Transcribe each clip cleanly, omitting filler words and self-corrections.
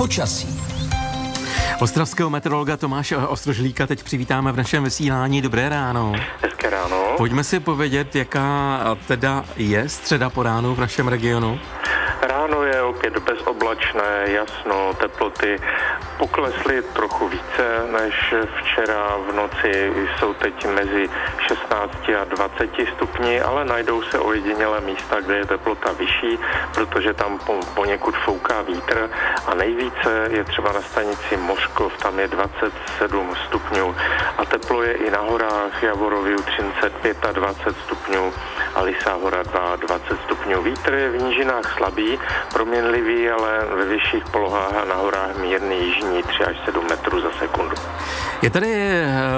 počasí. Ostravského meteorologa Tomáše Ostrožlíka teď přivítáme v našem vysílání. Dobré ráno. Hezké ráno. Pojďme si povědět, jaká teda je středa po ránu v našem regionu. Ráno je opět bezoblačné, jasno, teploty poklesly trochu více než včera. V noci jsou teď mezi 16 a 20 stupni, ale najdou se ojedinělé místa, kde je teplota vyšší, protože tam poněkud fouká vítr a nejvíce je třeba na stanici Mořkov, tam je 27 stupňů a teplo je i na horách Javoroviu 35 a 20 stupňů a Lisá hora 22 stupňů. Vítr je v nížinách slabý, proměnlivý, ale ve vyšších polohách a na horách mírný jižní 3 až 7 metrů za sekundu. Je tady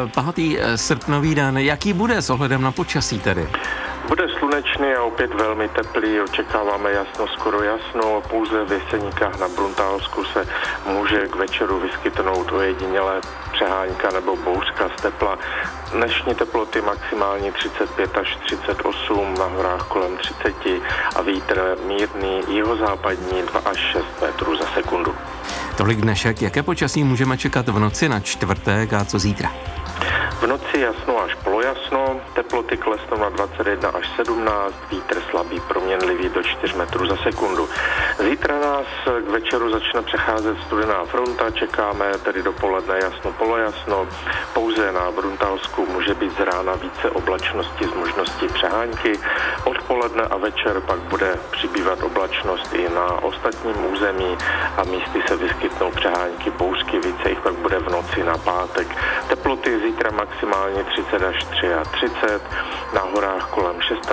5. srpnový den. Jaký bude s ohledem na počasí tedy? Bude slunečný a opět velmi teplý, očekáváme jasno, skoro jasno, pouze v Jeseníkách na Bruntálsku se může k večeru vyskytnout ojedinělé přehánka nebo bouřka z tepla. Dnešní teploty maximálně 35 až 38, na horách kolem 30 a vítr mírný jihozápadní 2 až 6 metrů za sekundu. Tolik dnešek. Jaké počasí můžeme čekat v noci na čtvrtek a co zítra? V noci jasno až polojasno, teploty klesnou na 21 až 17, vítr slabý proměnlivý do 4 metrů za sekundu. Zítra nás k večeru začne přecházet studená fronta, čekáme tedy dopoledne jasno polojasno, pouze na Bruntálsku může být z rána více oblačnosti s možností přehánky, odpoledne a večer pak bude přibývat oblačnost i na ostatním území a místy se vyskytnou přehánky, bouřky, více jich pak bude v noci na pátek. Teploty zítra maximálně 30 až 33, na horách kolem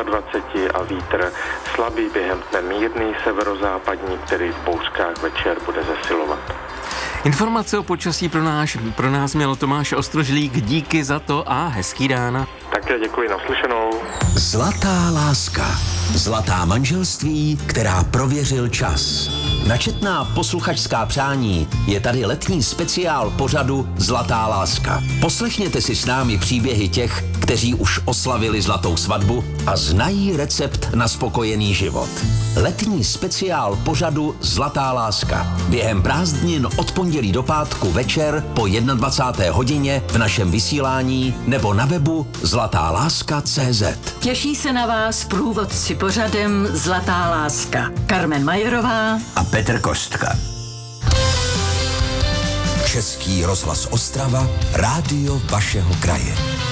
26 a vítr slabý během dne mírný severozápadní, který v bouřkách večer bude zesilovat. Informace o počasí pro nás měl Tomáš Ostrožlík. Díky za to a hezký ráno. Také děkuji, naslyšenou. Zlatá láska. Zlatá manželství, která prověřil čas. Na četná posluchačská přání je tady letní speciál pořadu Zlatá láska. Poslechněte si s námi příběhy těch, kteří už oslavili zlatou svatbu a znají recept na spokojený život. Letní speciál pořadu Zlatá láska. Během prázdnin od pondělí do pátku večer po 21. hodině v našem vysílání nebo na webu zlatáláska.cz. Těší se na vás průvodci pořadem Zlatá láska. Karmen Majerová A Petr Kostka. Český rozhlas Ostrava, rádio vašeho kraje.